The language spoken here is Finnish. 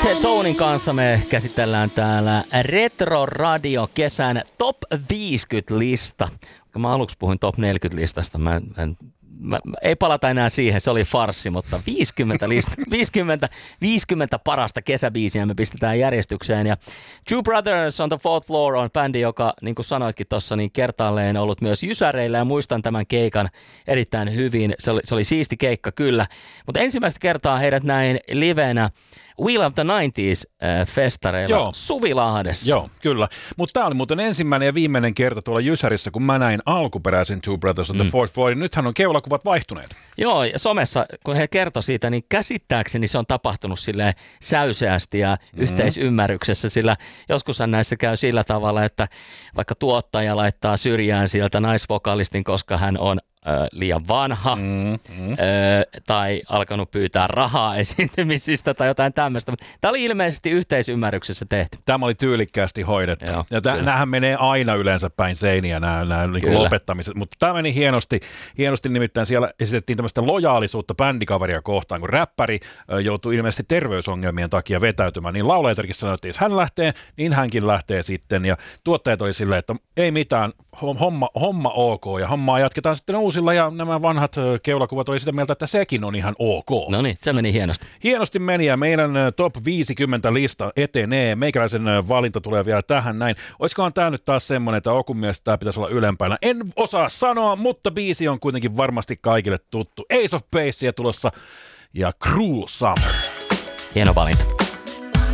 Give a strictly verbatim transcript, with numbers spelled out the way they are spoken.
Tonin kanssa me käsitellään täällä Retro Radio kesän top viisikymmentä-lista. Mä aluksi puhuin top neljäkymmentä-listasta. Mä, mä, mä, ei palata enää siihen, se oli farssi, mutta viisikymmentä, lista, viisikymmentä, viisikymmentä parasta kesäbiisiä me pistetään järjestykseen. Ja Two Brothers on the Fourth Floor on bändi, joka, niin kuin sanoitkin tuossa, niin kertaalleen ollut myös Jysäreillä, ja muistan tämän keikan erittäin hyvin. Se oli, se oli siisti keikka kyllä, mutta ensimmäistä kertaa heidät näin livenä Wheel of the nineties-festareilla Joo. Suvilahdessa. Joo, kyllä. Mutta tämä oli muuten ensimmäinen ja viimeinen kerta tuolla Jysärissä, kun mä näin alkuperäisen Two Brothers on the mm. Fourth Floor. Nythän on keulakuvat vaihtuneet. Joo, ja somessa, kun he kertoi siitä, niin käsittääkseni se on tapahtunut silleen säyseästi ja mm. yhteisymmärryksessä, sillä joskushan näissä käy sillä tavalla, että vaikka tuottaja laittaa syrjään sieltä naisvokalistin, koska hän on liian vanha mm, mm. Ö, tai alkanut pyytää rahaa esiintymisistä tai jotain tämmöistä. Tämä oli ilmeisesti yhteisymmärryksessä tehty. Tämä oli tyylikkäästi hoidettu. Joo, ja täh- nämähän menee aina yleensä päin seiniä, nämä, nämä niin lopettamiset. Mutta tämä meni hienosti. Hienosti nimittäin siellä esitettiin tämmöistä lojaalisuutta bändikaveria kohtaan, kun räppäri joutui ilmeisesti terveysongelmien takia vetäytymään. Niin laulajatarkin sanoi, että jos hän lähtee, niin hänkin lähtee sitten. Ja tuottajat oli silleen, että ei mitään, homma, homma ok ja hommaa jatketaan sitten uusi. Ja nämä vanhat keulakuvat oli sitä mieltä, että sekin on ihan ok. No niin, se meni hienosti. Hienosti meni ja meidän top viisikymmentä lista etenee. Meikäläisen valinta tulee vielä tähän näin. Olisikohan tämä nyt taas semmoinen, että Okun mielestä tämä pitäisi olla ylempänä? En osaa sanoa, mutta biisi on kuitenkin varmasti kaikille tuttu. Ace of Basea tulossa ja Cruel Summer. Hieno valinta.